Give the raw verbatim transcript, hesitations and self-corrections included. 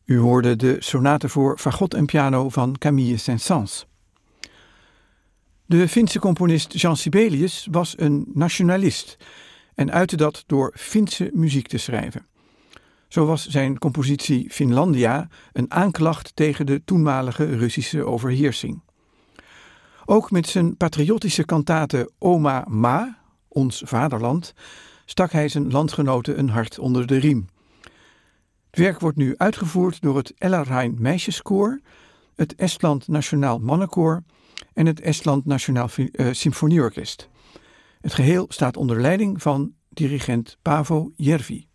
U hoorde de sonate voor fagot en piano van Camille Saint-Saëns. De Finse componist Jean Sibelius was een nationalist en uitte dat door Finse muziek te schrijven. Zo was zijn compositie Finlandia een aanklacht tegen de toenmalige Russische overheersing. Ook met zijn patriotische kantate Oma Ma, Ons Vaderland, stak hij zijn landgenoten een hart onder de riem. Het werk wordt nu uitgevoerd door het Ellerhein Meisjeskoor, het Estland Nationaal Mannenkoor en het Estland Nationaal uh, Symfonieorkest. Het geheel staat onder leiding van dirigent Paavo Järvi.